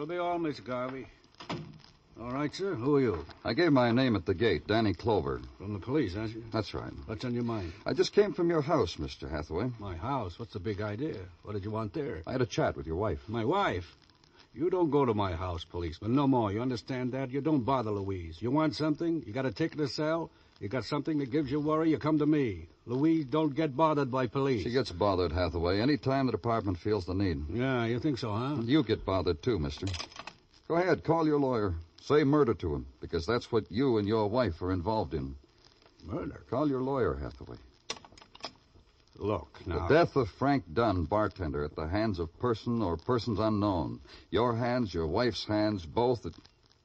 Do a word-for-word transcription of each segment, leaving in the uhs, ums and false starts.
be all, Miss Garvey. All right, sir. Who are you? I gave my name at the gate, Danny Clover. From the police, aren't you? That's right. What's on your mind? I just came from your house, Mister Hathaway. My house? What's the big idea? What did you want there? I had a chat with your wife. My wife? You don't go to my house, policeman. No more. You understand that? You don't bother Louise. You want something? You got a ticket to sell? You got something that gives you worry? You come to me. Louise don't get bothered by police. She gets bothered, Hathaway, any time the department feels the need. Yeah, you think so, huh? You get bothered, too, mister. Go ahead, call your lawyer. Say murder to him, because that's what you and your wife are involved in. Murder? Call your lawyer, Hathaway. Look, now... The death of Frank Dunn, bartender, at the hands of person or persons unknown. Your hands, your wife's hands, both at...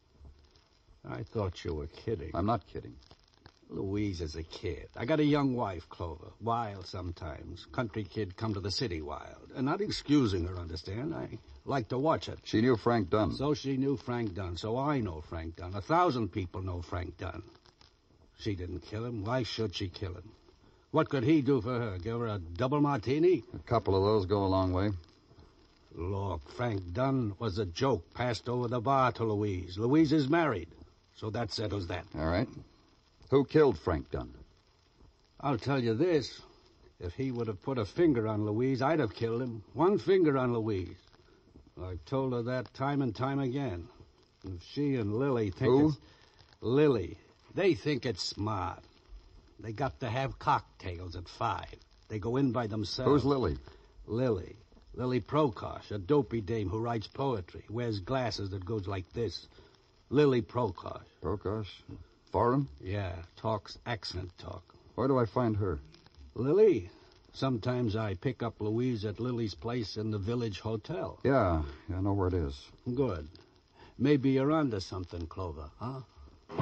I thought you were kidding. I'm not kidding. Louise is a kid. I got a young wife, Clover. Wild sometimes. Country kid come to the city wild. And not excusing her, understand? I like to watch it. She knew Frank Dunn. So she knew Frank Dunn. So I know Frank Dunn. A thousand people know Frank Dunn. She didn't kill him. Why should she kill him? What could he do for her? Give her a double martini? A couple of those go a long way. Look, Frank Dunn was a joke passed over the bar to Louise. Louise is married. So that settles that. All right. Who killed Frank Dunn? I'll tell you this. If he would have put a finger on Louise, I'd have killed him. One finger on Louise. I've told her that time and time again. If she and Lily think Who? it's... Lily. They think it's smart. They got to have cocktails at five. They go in by themselves. Who's Lily? Lily. Lily Prokosh, a dopey dame who writes poetry, wears glasses that goes like this. Lily Prokosh. Prokosh? Foreign? Yeah, talks accent talk. Where do I find her? Lily. Sometimes I pick up Louise at Lily's place in the Village Hotel. Yeah, yeah, I know where it is. Good. Maybe you're onto something, Clover, huh?